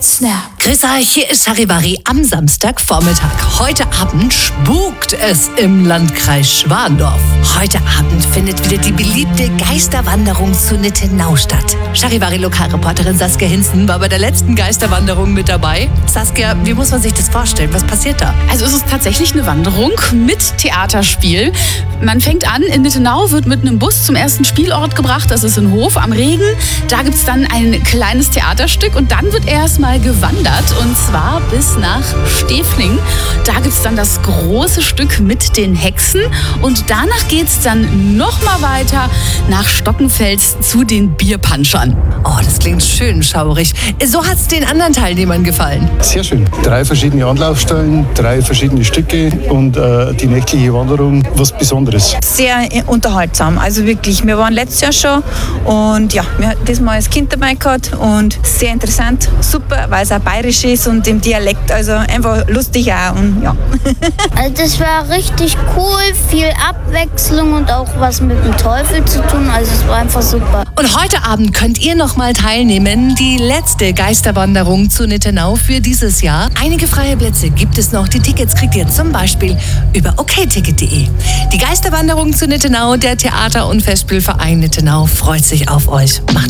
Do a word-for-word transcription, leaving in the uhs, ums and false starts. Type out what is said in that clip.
Snap. Grüß euch, hier ist Charivari am Samstagvormittag. Heute Abend spukt es im Landkreis Schwandorf. Heute Abend findet wieder die beliebte Geisterwanderung zu Nittenau statt. Charivari-Lokalreporterin Saskia Hinzen war bei der letzten Geisterwanderung mit dabei. Saskia, wie muss man sich das vorstellen? Was passiert da? Also es ist tatsächlich eine Wanderung mit Theaterspiel. Man fängt an, in Nittenau wird mit einem Bus zum ersten Spielort gebracht. Das ist in Hof am Regen. Da gibt es dann ein kleines Theaterstück und dann wird erstmal gewandert. Und zwar bis nach Stefling. Da gibt es dann das große Stück mit den Hexen. Und danach geht es dann nochmal weiter nach Stockenfels zu den Bierpanschern. Oh, das klingt schön schaurig. So hat es den anderen Teilnehmern gefallen. Sehr schön. Drei verschiedene Anlaufstellen, drei verschiedene Stücke und äh, die nächtliche Wanderung, was Besonderes. Sehr unterhaltsam. Also wirklich, wir waren letztes Jahr schon und ja, wir hatten diesmal als Kind dabei gehabt und sehr interessant, super, weil es auch bayerisch ist und im Dialekt, also einfach lustig auch und ja. Also das war richtig cool, viel Abwechslung und auch was mit dem Teufel zu tun, also es war einfach super. Und heute Abend könnt ihr noch mal teilnehmen, die letzte Geisterwanderung zu Nittenau für dieses Jahr. Einige freie Plätze gibt es noch, die Tickets kriegt ihr zum Beispiel über okticket punkt de. Die Geisterwanderung zu Nittenau, der Theater- und Festspielverein Nittenau freut sich auf euch. Macht